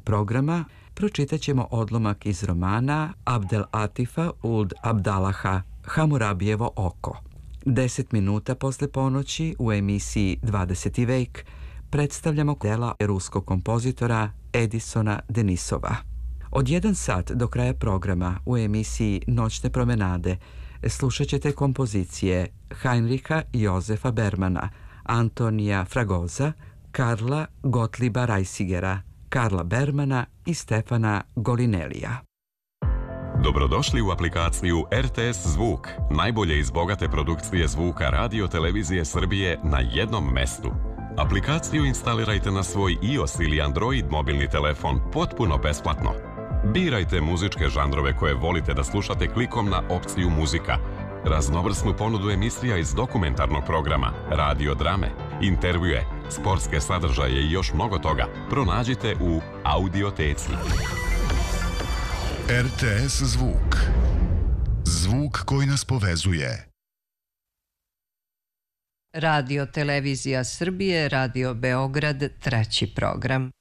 programa pročitat ćemo odlomak iz romana Abdel Atifa Uld Abdalaha Hamurabijevo oko. 10 minuta posle ponoći u emisiji 20. vek predstavljamo dela ruskog kompozitora Edisona Denisova. Od 1 sat do kraja programa u emisiji Noćne promenade slušat ćete kompozicije Heinricha Josefa Bermana, Antonija Fragoza, Karla Gottlieba Reisigera, Karla Bermana i Stefana Golinelija. Dobrodošli u aplikaciju RTS Zvuk, najbolje iz bogate produkcije zvuka radio televizije Srbije na jednom mestu. Aplikaciju instalirajte na svoj iOS ili Android mobilni telefon potpuno besplatno. Birajte muzičke žanrove koje volite da slušate klikom na opciju muzika, raznovrsnu ponudu emisija iz dokumentarnog programa, radio drame, intervjue, sportske sadržaje i još mnogo toga pronađite u Audioteci. RTS Zvuk. Zvuk koji nas povezuje. Radio Televizija Srbije, Radio Beograd, 3. program.